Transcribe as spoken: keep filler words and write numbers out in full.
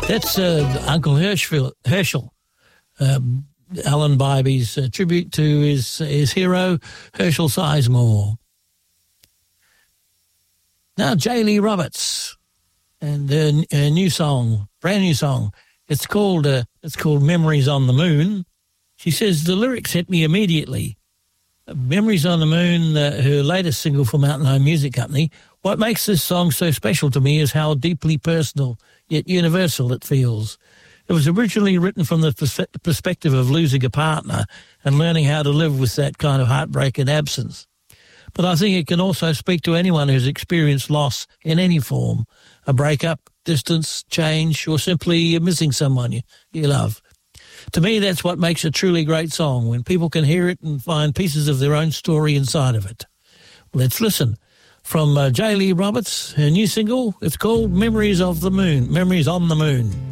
That's uh, Uncle Herschel, Herschel um, Alan Bybee's uh, tribute to his his hero, Herschel Sizemore. Now, J. Lee Roberts and a, a new song, brand new song. It's called uh, it's called Memories on the Moon. She says the lyrics hit me immediately. Memories on the Moon, uh, her latest single for Mountain Home Music Company. What makes this song so special to me is how deeply personal yet universal it feels. It was originally written from the pers- perspective of losing a partner and learning how to live with that kind of heartbreak and absence. But I think it can also speak to anyone who's experienced loss in any form, a breakup, distance, change, or simply missing someone you, you love. To me, that's what makes a truly great song, when people can hear it and find pieces of their own story inside of it. Let's listen. From uh, J. Lee Roberts, her new single, it's called Memories of the Moon, Memories on the Moon.